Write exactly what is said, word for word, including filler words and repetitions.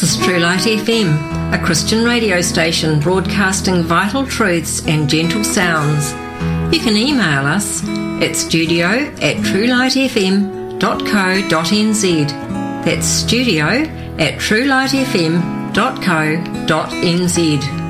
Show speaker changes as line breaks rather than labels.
This is True Light F M, a Christian radio station broadcasting vital truths and gentle sounds. You can email us at studio at truelightfm dot co dot n z. That's studio at truelightfm dot co dot n z.